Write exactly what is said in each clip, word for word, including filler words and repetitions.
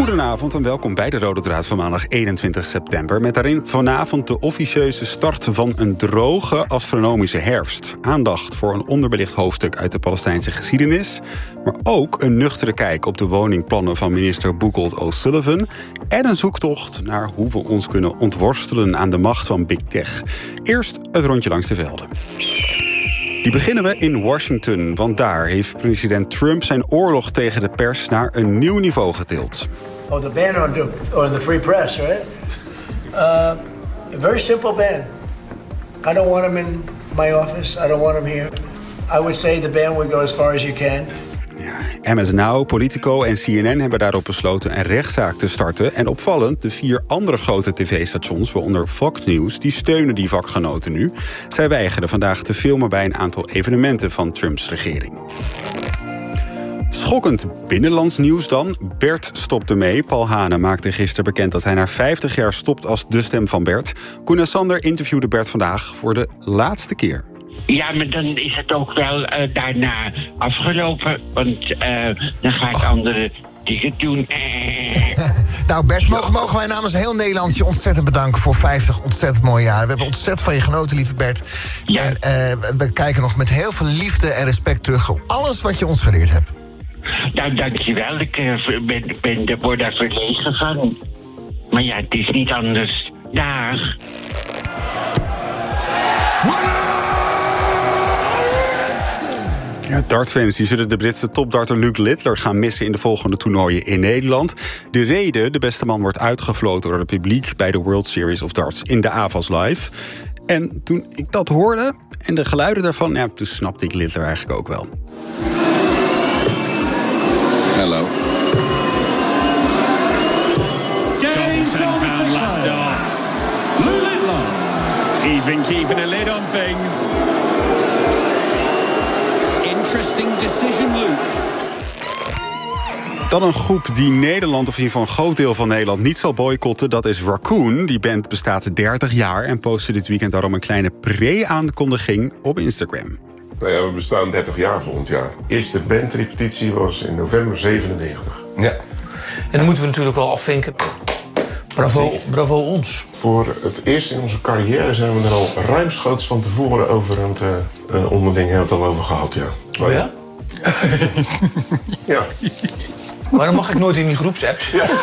Goedenavond en welkom bij de Rode Draad van maandag eenentwintig september... met daarin vanavond de officieuze start van een droge astronomische herfst. Aandacht voor een onderbelicht hoofdstuk uit de Palestijnse geschiedenis... maar ook een nuchtere kijk op de woningplannen van minister Boogold O'Sullivan... en een zoektocht naar hoe we ons kunnen ontworstelen aan de macht van Big Tech. Eerst het rondje langs de velden. Die beginnen we in Washington, want daar heeft president Trump zijn oorlog tegen de pers naar een nieuw niveau getild. Oh, the ban on the, on the free press, right? Uh, a very simple ban. I don't want him in my office. I don't want him here. I would say the ban would go as far as you can. Ja, M S Now, Politico en C N N hebben daarop besloten een rechtszaak te starten. En opvallend, de vier andere grote tv-stations, waaronder Fox News, die steunen die vakgenoten nu. Zij weigeren vandaag te filmen bij een aantal evenementen van Trumps regering. Schokkend binnenlands nieuws dan. Bert stopt ermee. Paul Hane maakte gisteren bekend dat hij na vijftig jaar stopt als de stem van Bert. Koen en Sander interviewde Bert vandaag voor de laatste keer. Ja, maar dan is het ook wel uh, daarna afgelopen. Want uh, dan ga ik oh. andere dingen doen. Nou Bert, mogen, mogen wij namens heel Nederland je ontzettend bedanken voor vijftig ontzettend mooie jaren. We hebben ontzettend van je genoten, lieve Bert. Ja. En uh, we kijken nog met heel veel liefde en respect terug op alles wat je ons geleerd hebt. Nou, dankjewel. Ik uh, ben, ben, word daar verlegen van. Maar ja, het is niet anders. Dag. Ja, dartfans die zullen de Britse topdarter Luke Littler gaan missen in de volgende toernooien in Nederland. De reden, de beste man wordt uitgefloten door het publiek bij de World Series of Darts in de A V A S Live. En toen ik dat hoorde en de geluiden daarvan, ja, toen snapte ik Littler eigenlijk ook wel. Hello. Lou Littler. He's been keeping a lid on things. Interesting decision, Luke. Dan een groep die Nederland, of in ieder geval een groot deel van Nederland, niet zal boycotten. Dat is Raccoon. Die band bestaat dertig jaar en postte dit weekend daarom een kleine pre-aankondiging op Instagram. Nou ja, we bestaan dertig jaar volgend jaar. Eerste bandrepetitie was in november zevenennegentig. Ja. En dan moeten we natuurlijk wel afvinken. Bravo, bravo ons. Voor het eerst in onze carrière zijn we er al ruimschoots van tevoren over aan het uh, onderding hebben we het al over gehad, ja. Oh ja? Ja. Waarom mag ik nooit in die groepsapps? Ja.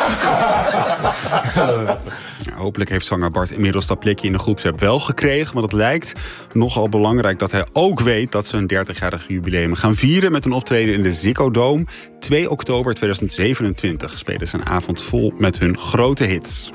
Ja, hopelijk heeft zanger Bart inmiddels dat plekje in de groepsapp wel gekregen. Maar het lijkt nogal belangrijk dat hij ook weet dat ze een dertigjarig jubileum gaan vieren met een optreden in de Ziggo Dome. twee oktober tweeduizend zevenentwintig spelen ze een avond vol met hun grote hits.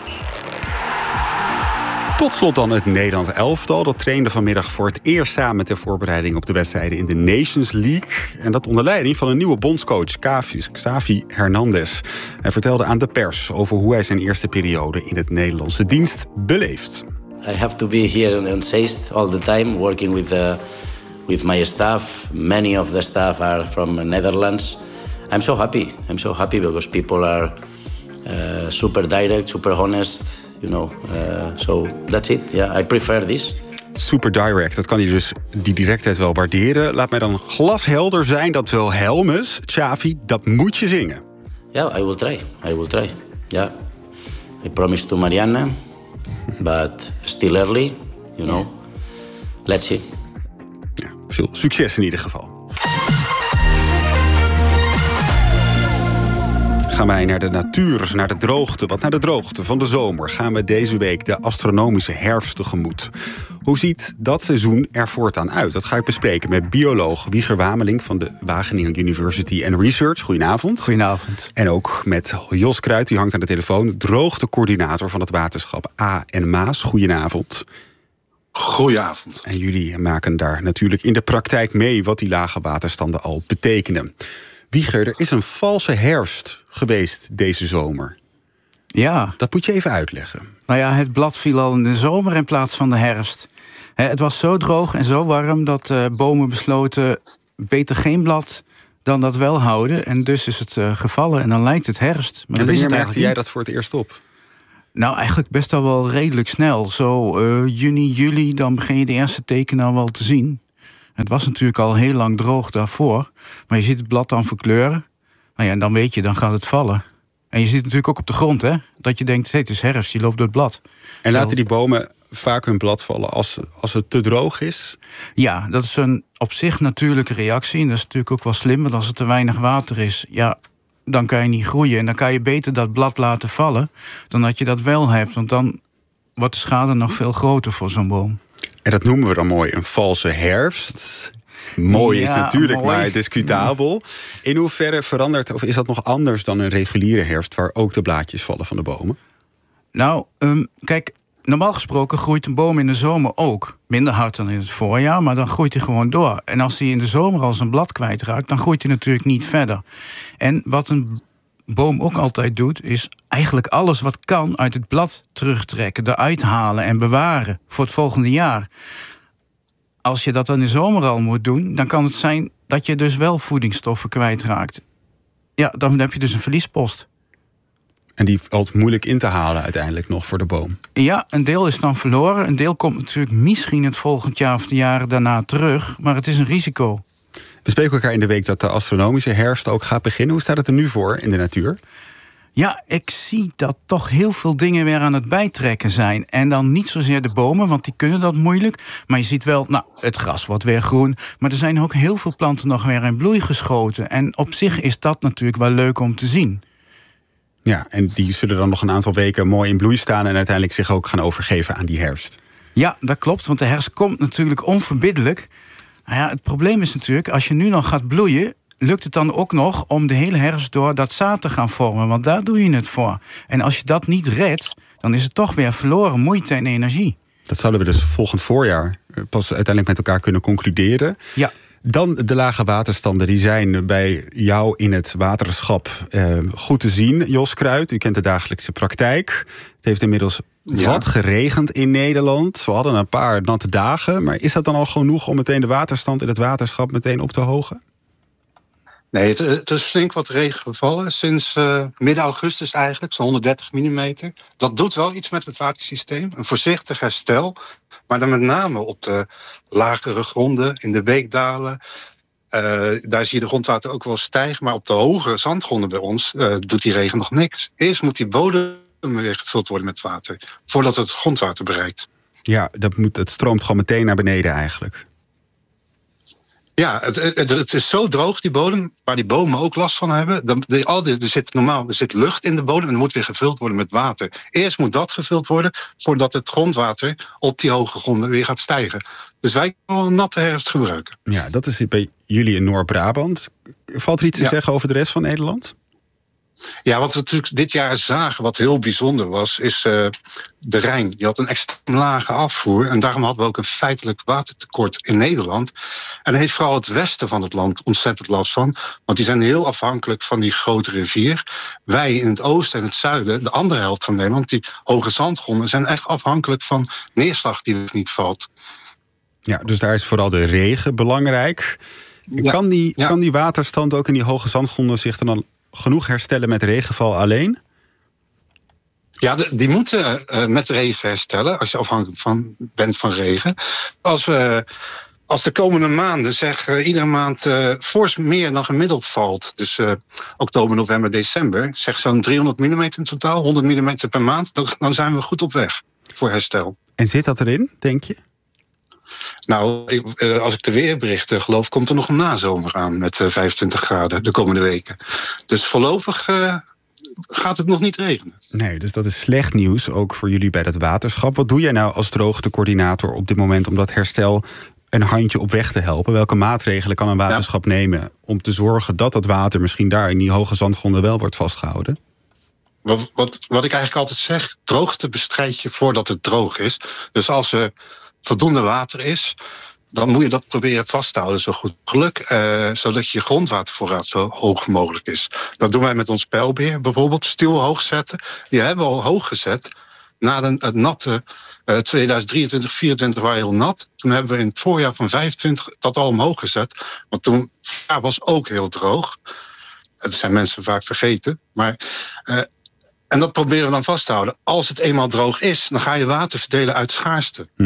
Tot slot dan het Nederlands elftal. Dat trainde vanmiddag voor het eerst samen ter voorbereiding op de wedstrijden in de Nations League. En dat onder leiding van een nieuwe bondscoach, Xavi Hernandez. Hij vertelde aan de pers over hoe hij zijn eerste periode in het Nederlandse dienst beleeft. I have to be here in Zeist all the time, working with, uh, with my staff. Many of the staff are from Netherlands. I'm so happy. I'm so happy because people are uh, super direct, super honest. You know, uh, so that's it. Yeah, I prefer this. Super direct, dat kan hij dus die directheid wel waarderen. Laat mij dan glashelder zijn dat Wilhelmus, Xavi, dat moet je zingen. Ja, yeah, I will try. I will try. Yeah. I promised to Marianne, but still early, you know. Let's see. Ja, veel succes in ieder geval. Gaan wij naar de natuur, naar de droogte. Want naar de droogte van de zomer gaan we deze week de astronomische herfst tegemoet. Hoe ziet dat seizoen er voortaan uit? Dat ga ik bespreken met bioloog Wieger Wameling van de Wageningen University and Research. Goedenavond. Goedenavond. En ook met Jos Kruijt, die hangt aan de telefoon. Droogtecoördinator van het waterschap A en Maas. Goedenavond. Goedenavond. En jullie maken daar natuurlijk in de praktijk mee wat die lage waterstanden al betekenen. Wieger, er is een valse herfst geweest deze zomer. Ja. Dat moet je even uitleggen. Nou ja, het blad viel al in de zomer in plaats van de herfst. Het was zo droog en zo warm dat uh, bomen besloten beter geen blad dan dat wel houden. En dus is het uh, gevallen en dan lijkt het herfst. Maar en wanneer merkte jij niet. dat voor het eerst op? Nou, eigenlijk best al wel redelijk snel. Zo uh, juni, juli, dan begin je de eerste tekenen al wel te zien. Het was natuurlijk al heel lang droog daarvoor. Maar je ziet het blad dan verkleuren. Nou ja, en dan weet je, dan gaat het vallen. En je ziet het natuurlijk ook op de grond, hè? Dat je denkt, hey, het is herfst, je loopt door het blad. En Zelfs... laten die bomen vaak hun blad vallen als, als het te droog is? Ja, dat is een op zich natuurlijke reactie. En dat is natuurlijk ook wel slim, want als er te weinig water is... ja, dan kan je niet groeien. En dan kan je beter dat blad laten vallen dan dat je dat wel hebt. Want dan wordt de schade nog veel groter voor zo'n boom. En dat noemen we dan mooi een valse herfst. Mooi ja, is natuurlijk, mooi. Maar discutabel. In hoeverre verandert, of is dat nog anders dan een reguliere herfst... waar ook de blaadjes vallen van de bomen? Nou, um, kijk, normaal gesproken groeit een boom in de zomer ook. Minder hard dan in het voorjaar, maar dan groeit hij gewoon door. En als hij in de zomer al zijn blad kwijtraakt... dan groeit hij natuurlijk niet verder. En wat een boom ook altijd doet... is eigenlijk alles wat kan uit het blad terugtrekken... eruit halen en bewaren voor het volgende jaar. Als je dat dan in de zomer al moet doen... dan kan het zijn dat je dus wel voedingsstoffen kwijtraakt. Ja, dan heb je dus een verliespost. En die valt moeilijk in te halen uiteindelijk nog voor de boom. Ja, een deel is dan verloren. Een deel komt natuurlijk misschien het volgend jaar of de jaren daarna terug. Maar het is een risico. We spreken elkaar in de week dat de astronomische herfst ook gaat beginnen. Hoe staat het er nu voor in de natuur? Ja, ik zie dat toch heel veel dingen weer aan het bijtrekken zijn. En dan niet zozeer de bomen, want die kunnen dat moeilijk. Maar je ziet wel, nou, het gras wordt weer groen. Maar er zijn ook heel veel planten nog weer in bloei geschoten. En op zich is dat natuurlijk wel leuk om te zien. Ja, en die zullen dan nog een aantal weken mooi in bloei staan... en uiteindelijk zich ook gaan overgeven aan die herfst. Ja, dat klopt, want de herfst komt natuurlijk onverbiddelijk. Nou ja, het probleem is natuurlijk, als je nu nog gaat bloeien... lukt het dan ook nog om de hele herfst door dat zaad te gaan vormen. Want daar doe je het voor. En als je dat niet redt, dan is het toch weer verloren moeite en energie. Dat zouden we dus volgend voorjaar pas uiteindelijk met elkaar kunnen concluderen. Ja. Dan de lage waterstanden, die zijn bij jou in het waterschap eh, goed te zien. Jos Kruid, u kent de dagelijkse praktijk. Het heeft inmiddels ja. wat geregend in Nederland. We hadden een paar natte dagen. Maar is dat dan al genoeg om meteen de waterstand in het waterschap meteen op te hogen? Nee, het, het is flink wat regen gevallen. Sinds uh, midden augustus eigenlijk, zo'n honderddertig millimeter. Dat doet wel iets met het watersysteem. Een voorzichtig herstel. Maar dan met name op de lagere gronden, in de beekdalen. Uh, daar zie je de grondwater ook wel stijgen. Maar op de hogere zandgronden bij ons uh, doet die regen nog niks. Eerst moet die bodem weer gevuld worden met water. Voordat het grondwater bereikt. Ja, dat moet, het stroomt gewoon meteen naar beneden eigenlijk. Ja, het, het, het is zo droog, die bodem, waar die bomen ook last van hebben. De, de, al die, er zit normaal er zit lucht in de bodem en er moet weer gevuld worden met water. Eerst moet dat gevuld worden, voordat het grondwater op die hoge gronden weer gaat stijgen. Dus wij kunnen een natte herfst gebruiken. Ja, dat is bij jullie in Noord-Brabant. Valt er iets te ja. zeggen over de rest van Nederland? Ja, wat we natuurlijk dit jaar zagen, wat heel bijzonder was, is uh, de Rijn. Die had een extreem lage afvoer en daarom hadden we ook een feitelijk watertekort in Nederland. En daar heeft vooral het westen van het land ontzettend last van, want die zijn heel afhankelijk van die grote rivier. Wij in het oosten en het zuiden, de andere helft van Nederland, die hoge zandgronden, zijn echt afhankelijk van neerslag die niet valt. Ja, dus daar is vooral de regen belangrijk. Ja, kan, die, ja. kan die waterstand ook in die hoge zandgronden zich dan genoeg herstellen met regenval alleen? Ja, de, die moeten uh, met regen herstellen, als je afhankelijk van, bent van regen. Als, uh, als de komende maanden, zeg, uh, iedere maand uh, fors meer dan gemiddeld valt, dus uh, oktober, november, december, zeg zo'n driehonderd millimeter in totaal, honderd millimeter per maand, dan, dan zijn we goed op weg voor herstel. En zit dat erin, denk je? Nou, ik, uh, als ik de weerberichten geloof, komt er nog een nazomer aan met uh, vijfentwintig graden de komende weken. Dus voorlopig uh, gaat het nog niet regenen. Nee, dus dat is slecht nieuws, ook voor jullie bij het waterschap. Wat doe jij nou als droogtecoördinator op dit moment om dat herstel een handje op weg te helpen? Welke maatregelen kan een waterschap ja. nemen om te zorgen dat dat water misschien daar in die hoge zandgronden wel wordt vastgehouden? Wat, wat, wat ik eigenlijk altijd zeg, droogte bestrijd je voordat het droog is. Dus als er voldoende water is, dan moet je dat proberen vast te houden zo goed mogelijk, uh, zodat je grondwatervoorraad zo hoog mogelijk is. Dat doen wij met ons pijlbeheer bijvoorbeeld, stuw hoog zetten. Die hebben we al hoog gezet na de, het natte uh, tweeduizend drieëntwintig, vierentwintig waren heel nat. Toen hebben we in het voorjaar van vijfentwintig dat al omhoog gezet, want toen ja, was ook heel droog. Dat zijn mensen vaak vergeten, maar Uh, En dat proberen we dan vast te houden. Als het eenmaal droog is, dan ga je water verdelen uit schaarste. Mm-hmm. Dus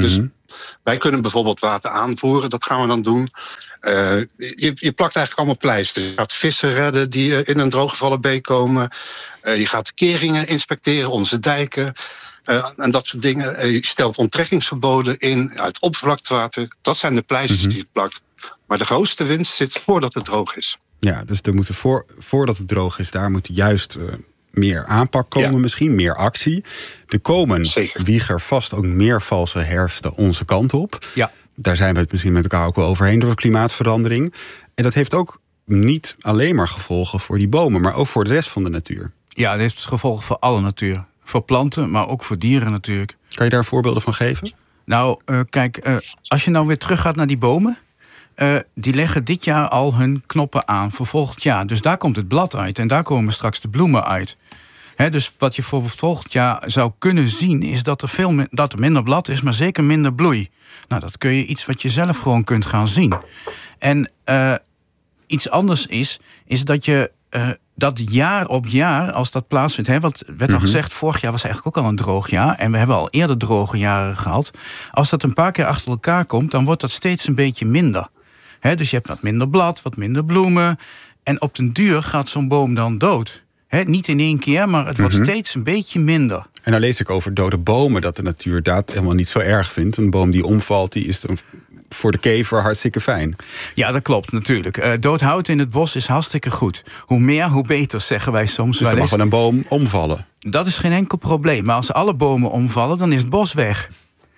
Wij kunnen bijvoorbeeld water aanvoeren, dat gaan we dan doen. Uh, je, je plakt eigenlijk allemaal pleisters. Je gaat vissen redden die uh, in een drooggevallen beek komen. Uh, je gaat keringen inspecteren, onze dijken. Uh, en dat soort dingen. Uh, je stelt onttrekkingsverboden in uit oppervlaktewater. Dat zijn de pleisters mm-hmm. die je plakt. Maar de grootste winst zit voordat het droog is. Ja, dus er moet voor, voordat het droog is, daar moet juist uh, meer aanpak komen, ja. misschien meer actie. Er komen, wieger vast, ook meer valse herfsten onze kant op. Ja. Daar zijn we het misschien met elkaar ook wel overheen door de klimaatverandering. En dat heeft ook niet alleen maar gevolgen voor die bomen, maar ook voor de rest van de natuur. Ja, dat heeft gevolgen voor alle natuur. Voor planten, maar ook voor dieren natuurlijk. Kan je daar voorbeelden van geven? Nou, uh, kijk, uh, als je nou weer teruggaat naar die bomen, Uh, die leggen dit jaar al hun knoppen aan voor volgend jaar. Dus daar komt het blad uit en daar komen straks de bloemen uit. He, dus wat je voor volgend jaar zou kunnen zien, is dat er, veel mi- dat er minder blad is, maar zeker minder bloei. Nou, dat kun je iets wat je zelf gewoon kunt gaan zien. En uh, iets anders is, is dat je uh, dat jaar op jaar, als dat plaatsvindt, hè, wat werd al mm-hmm. gezegd, vorig jaar was eigenlijk ook al een droog jaar. En we hebben al eerder droge jaren gehad. Als dat een paar keer achter elkaar komt, dan wordt dat steeds een beetje minder. He, dus je hebt wat minder blad, wat minder bloemen. En op den duur gaat zo'n boom dan dood. He, niet in één keer, maar het wordt mm-hmm. steeds een beetje minder. En dan lees ik over dode bomen, dat de natuur dat helemaal niet zo erg vindt. Een boom die omvalt, die is dan voor de kever hartstikke fijn. Ja, dat klopt natuurlijk. Uh, dood hout in het bos is hartstikke goed. Hoe meer, hoe beter, zeggen wij soms. Dus er mag wel een boom omvallen? Dat is geen enkel probleem. Maar als alle bomen omvallen, dan is het bos weg.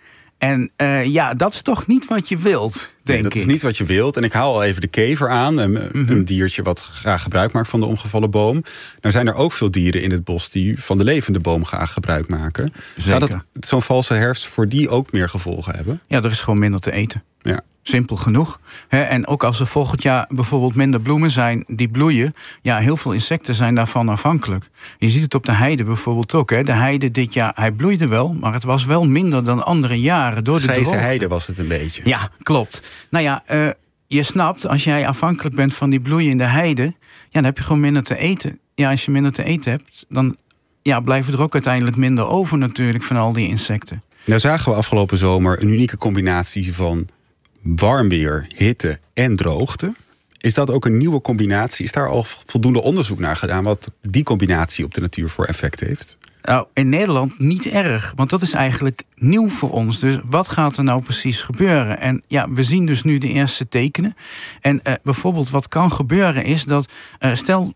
En uh, ja, dat is toch niet wat je wilt, denk nee, dat ik. Dat is niet wat je wilt. En ik haal al even de kever aan. Een, mm-hmm. een diertje wat graag gebruik maakt van de omgevallen boom. Nou zijn er ook veel dieren in het bos die van de levende boom graag gebruik maken. Gaat het, zo'n valse herfst voor die ook meer gevolgen hebben? Ja, er is gewoon minder te eten. Ja. Simpel genoeg. He, en ook als er volgend jaar bijvoorbeeld minder bloemen zijn die bloeien, ja, heel veel insecten zijn daarvan afhankelijk. Je ziet het op de heide bijvoorbeeld ook. He. De heide dit jaar, hij bloeide wel, maar het was wel minder dan andere jaren door de droogte. Grijze heide was het een beetje. Ja, klopt. Nou ja, uh, je snapt, als jij afhankelijk bent van die bloeiende heide, ja, dan heb je gewoon minder te eten. Ja, als je minder te eten hebt, dan ja, blijven er ook uiteindelijk minder over natuurlijk van al die insecten. Nou zagen we afgelopen zomer een unieke combinatie van warm weer, hitte en droogte. Is dat ook een nieuwe combinatie? Is daar al voldoende onderzoek naar gedaan wat die combinatie op de natuur voor effect heeft? Nou, in Nederland niet erg, want dat is eigenlijk nieuw voor ons. Dus wat gaat er nou precies gebeuren? En ja, we zien dus nu de eerste tekenen. En uh, bijvoorbeeld wat kan gebeuren is dat, uh, stel,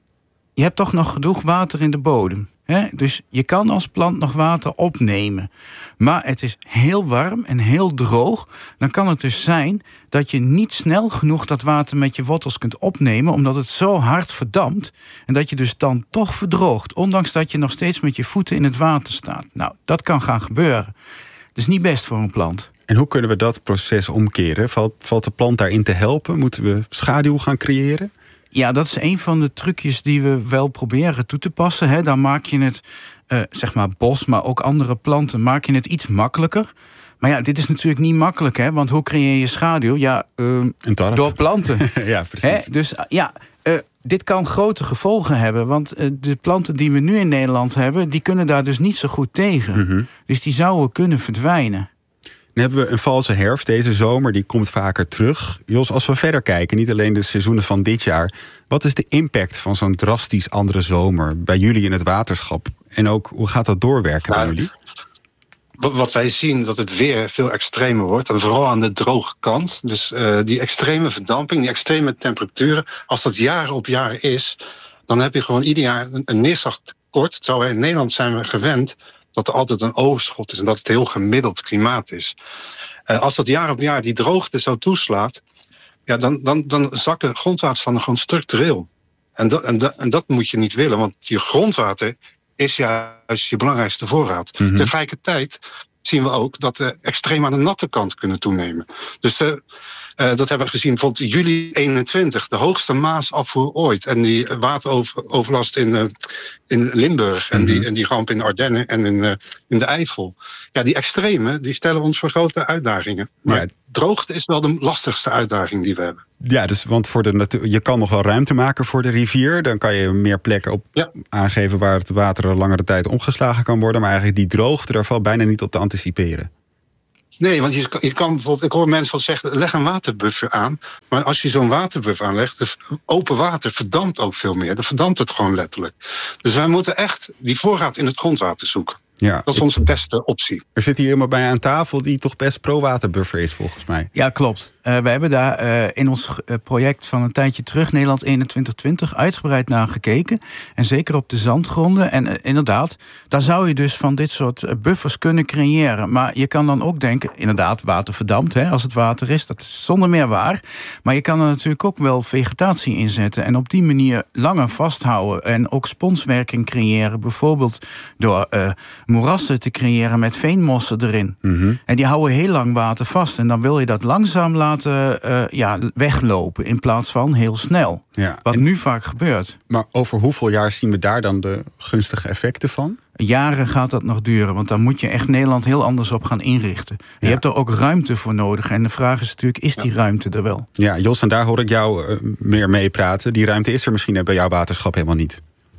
je hebt toch nog genoeg water in de bodem. He, dus je kan als plant nog water opnemen. Maar het is heel warm en heel droog. Dan kan het dus zijn dat je niet snel genoeg dat water met je wortels kunt opnemen, omdat het zo hard verdampt. En dat je dus dan toch verdroogt, ondanks dat je nog steeds met je voeten in het water staat. Nou, dat kan gaan gebeuren. Dat is niet best voor een plant. En hoe kunnen we dat proces omkeren? Valt, valt de plant daarin te helpen? Moeten we schaduw gaan creëren? Ja, dat is een van de trucjes die we wel proberen toe te passen. Hè. Dan maak je het, uh, zeg maar bos, maar ook andere planten, maak je het iets makkelijker. Maar ja, dit is natuurlijk niet makkelijk, hè? Want hoe creëer je schaduw? Ja, uh, door planten. Ja, precies. Hè? Dus uh, ja, uh, dit kan grote gevolgen hebben. Want uh, de planten die we nu in Nederland hebben, die kunnen daar dus niet zo goed tegen. Mm-hmm. Dus die zouden kunnen verdwijnen. Dan hebben we een valse herfst deze zomer, die komt vaker terug. Jos, als we verder kijken, niet alleen de seizoenen van dit jaar, wat is de impact van zo'n drastisch andere zomer bij jullie in het waterschap? En ook, hoe gaat dat doorwerken nou, bij jullie? Wat wij zien, dat het weer veel extremer wordt. En vooral aan de droge kant. Dus uh, die extreme verdamping, die extreme temperaturen, als dat jaar op jaar is, dan heb je gewoon ieder jaar een, een neerslagtekort. Terwijl wij in Nederland zijn we gewend dat er altijd een overschot is en dat het heel gemiddeld klimaat is. Uh, als dat jaar op jaar die droogte zo toeslaat, ja, dan, dan, dan zakken grondwaterstanden gewoon structureel. En dat, en, dat, en dat moet je niet willen, want je grondwater is juist je belangrijkste voorraad. Mm-hmm. Tegelijkertijd zien we ook dat de extreem aan de natte kant kunnen toenemen. Dus uh, uh, dat hebben we gezien bijvoorbeeld juli eenentwintig, de hoogste Maasafvoer ooit. En die wateroverlast in, uh, in Limburg mm-hmm. en, die, en die ramp in de Ardennen en in, uh, in de Eifel. Ja, die extreme die stellen ons voor grote uitdagingen. Maar ja, droogte is wel de lastigste uitdaging die we hebben. Ja, dus want voor de natuur, je kan nog wel ruimte maken voor de rivier. Dan kan je meer plekken op ja. aangeven waar het water een langere tijd omgeslagen kan worden. Maar eigenlijk die droogte, daar valt bijna niet op te anticiperen. Nee, want je, je kan bijvoorbeeld, ik hoor mensen wel zeggen, leg een waterbuffer aan. Maar als je zo'n waterbuffer aanlegt, de open water verdampt ook veel meer. Dan verdampt het gewoon letterlijk. Dus wij moeten echt die voorraad in het grondwater zoeken. Ja, dat is onze beste optie. Er zit hier iemand bij aan tafel die toch best pro-waterbuffer is, volgens mij. Ja, klopt. Uh, we hebben daar uh, in ons uh, project van een tijdje terug, Nederland eenentwintig twintig, uitgebreid naar gekeken. En zeker op de zandgronden. En uh, inderdaad, daar zou je dus van dit soort uh, buffers kunnen creëren. Maar je kan dan ook denken, inderdaad, water verdampt, hè, als het water is. Dat is zonder meer waar. Maar je kan er natuurlijk ook wel vegetatie in zetten. En op die manier langer vasthouden. En ook sponswerking creëren. Bijvoorbeeld door uh, moerassen te creëren met veenmossen erin. Mm-hmm. En die houden heel lang water vast. En dan wil je dat langzaam laten uh, ja, weglopen in plaats van heel snel. Ja. Wat en, nu vaak gebeurt. Maar over hoeveel jaar zien we daar dan de gunstige effecten van? Jaren gaat dat nog duren, want dan moet je echt Nederland heel anders op gaan inrichten. Ja. Je hebt er ook ruimte voor nodig. En de vraag is natuurlijk, is die ja. ruimte er wel? Ja, Jos, en daar hoor ik jou uh, meer mee praten. Die ruimte is er misschien bij jouw waterschap helemaal niet.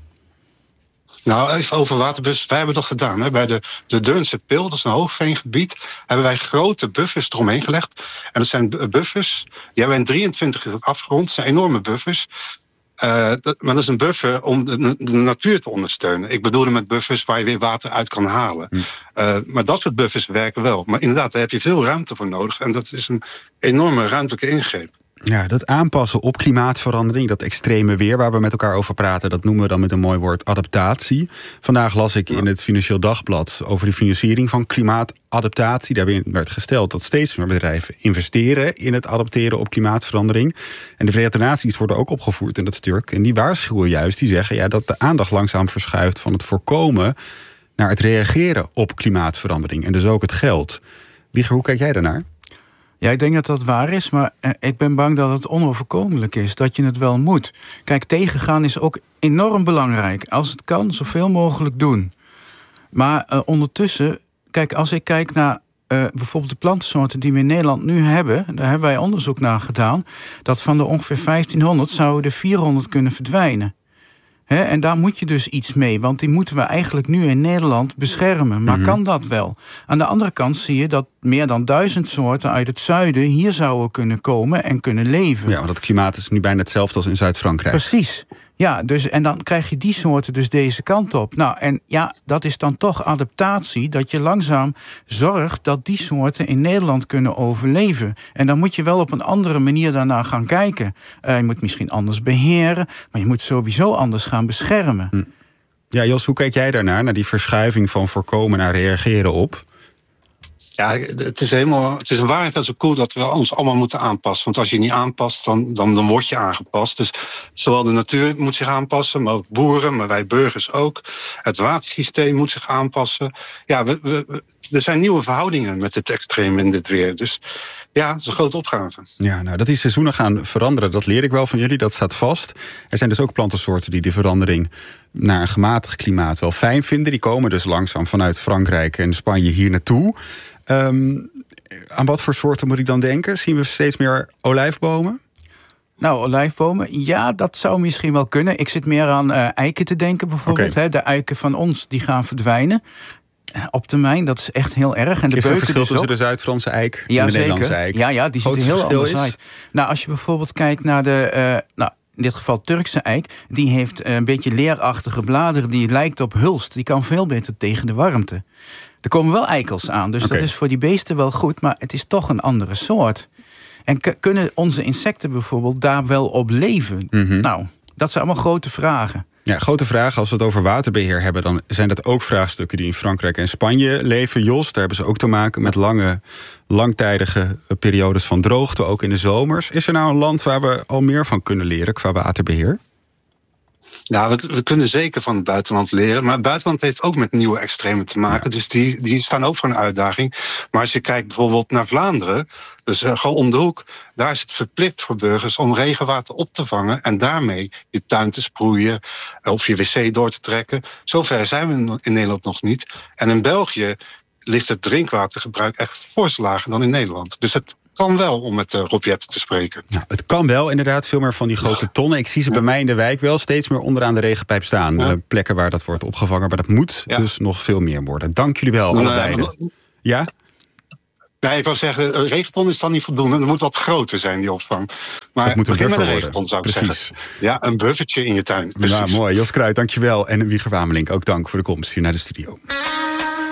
Nou, even over waterbus. Wij hebben dat gedaan. Hè. Bij de, de Deurnse Pil, dat is een hoogveengebied, hebben wij grote buffers eromheen gelegd. En dat zijn buffers, die hebben wij in drieëntwintig afgerond. Dat zijn enorme buffers. Uh, dat, maar dat is een buffer om de, de natuur te ondersteunen. Ik bedoelde met buffers waar je weer water uit kan halen. Hm. Uh, maar dat soort buffers werken wel. Maar inderdaad, daar heb je veel ruimte voor nodig. En dat is een enorme ruimtelijke ingreep. Ja, dat aanpassen op klimaatverandering, dat extreme weer waar we met elkaar over praten, dat noemen we dan met een mooi woord adaptatie. Vandaag las ik in het Financieel Dagblad over de financiering van klimaatadaptatie. Daarbij werd gesteld dat steeds meer bedrijven investeren in het adapteren op klimaatverandering. En de Verenigde Naties worden ook opgevoerd in dat stuk. En die waarschuwen juist, die zeggen ja, dat de aandacht langzaam verschuift van het voorkomen naar het reageren op klimaatverandering. En dus ook het geld. Wieger, hoe kijk jij daarnaar? Ja, ik denk dat dat waar is, maar ik ben bang dat het onoverkomelijk is. Dat je het wel moet. Kijk, tegengaan is ook enorm belangrijk. Als het kan, zoveel mogelijk doen. Maar uh, ondertussen, kijk, als ik kijk naar uh, bijvoorbeeld de plantensoorten die we in Nederland nu hebben, daar hebben wij onderzoek naar gedaan, dat van de ongeveer vijftienhonderd zouden er vierhonderd kunnen verdwijnen. He, en daar moet je dus iets mee, want die moeten we eigenlijk nu in Nederland beschermen. Maar mm-hmm. kan dat wel? Aan de andere kant zie je dat meer dan duizend soorten uit het zuiden hier zouden kunnen komen en kunnen leven. Ja, want het klimaat is nu bijna hetzelfde als in Zuid-Frankrijk. Precies. Ja, dus, en dan krijg je die soorten dus deze kant op. Nou, en ja, dat is dan toch adaptatie, dat je langzaam zorgt dat die soorten in Nederland kunnen overleven. En dan moet je wel op een andere manier daarna gaan kijken. Uh, je moet misschien anders beheren, maar je moet sowieso anders gaan beschermen. Hm. Ja, Jos, hoe kijk jij daarnaar, naar die verschuiving van voorkomen naar reageren op? Ja, het is helemaal. Het is een waarheid dat zo cool dat we ons allemaal moeten aanpassen. Want als je niet aanpast, dan, dan, dan word je aangepast. Dus zowel de natuur moet zich aanpassen, maar ook boeren, maar wij burgers ook. Het watersysteem moet zich aanpassen. Ja, we, we, er zijn nieuwe verhoudingen met dit extreem in dit weer. Dus ja, het is een grote opgave. Ja, nou, dat die seizoenen gaan veranderen, dat leer ik wel van jullie. Dat staat vast. Er zijn dus ook plantensoorten die die verandering naar een gematigd klimaat wel fijn vinden. Die komen dus langzaam vanuit Frankrijk en Spanje hier naartoe. Um, aan wat voor soorten moet ik dan denken? Zien we steeds meer olijfbomen? Nou, olijfbomen, ja, dat zou misschien wel kunnen. Ik zit meer aan uh, eiken te denken bijvoorbeeld. Okay. Hè. De eiken van ons, die gaan verdwijnen. Op termijn, dat is echt heel erg. En de is er beuken verschil dus tussen ook. de Zuid-Franse eik en ja, de zeker. Nederlandse eik? Ja, ja, die ziet er heel anders is? uit. Nou, als je bijvoorbeeld kijkt naar de, uh, nou, in dit geval Turkse eik, die heeft uh, een beetje leerachtige bladeren, die lijkt op hulst. Die kan veel beter tegen de warmte. Er komen wel eikels aan, dus okay. dat is voor die beesten wel goed, maar het is toch een andere soort. En k- kunnen onze insecten bijvoorbeeld daar wel op leven? Mm-hmm. Nou, dat zijn allemaal grote vragen. Ja, grote vragen. Als we het over waterbeheer hebben, dan zijn dat ook vraagstukken die in Frankrijk en Spanje leven. Jos, daar hebben ze ook te maken met lange, langtijdige periodes van droogte, ook in de zomers. Is er nou een land waar we al meer van kunnen leren qua waterbeheer? Nou, we, we kunnen zeker van het buitenland leren. Maar het buitenland heeft ook met nieuwe extremen te maken. Ja. Dus die, die staan ook voor een uitdaging. Maar als je kijkt bijvoorbeeld naar Vlaanderen, dus uh, gewoon om de hoek, daar is het verplicht voor burgers om regenwater op te vangen en daarmee je tuin te sproeien of je wc door te trekken. Zover zijn we in Nederland nog niet. En in België ligt het drinkwatergebruik echt fors lager dan in Nederland. Dus het kan wel, om met uh, Rob Jetten te spreken. Nou, het kan wel, inderdaad, veel meer van die grote tonnen. Ik zie ze bij mij in de wijk wel steeds meer onderaan de regenpijp staan. Ja. Uh, plekken waar dat wordt opgevangen, maar dat moet ja. dus nog veel meer worden. Dank jullie wel, nou, allebei. Nou, ja? Nee, ik wil zeggen, een regenton is dan niet voldoende. Er moet wat groter zijn, die opvang. Maar het moet een begin met buffer een regenton, zou ik Precies. zeggen. Ja, een buffertje in je tuin. Precies. Nou, mooi. Jos Kruijt, dankjewel. En Wieger Wamelink, ook dank voor de komst hier naar de studio.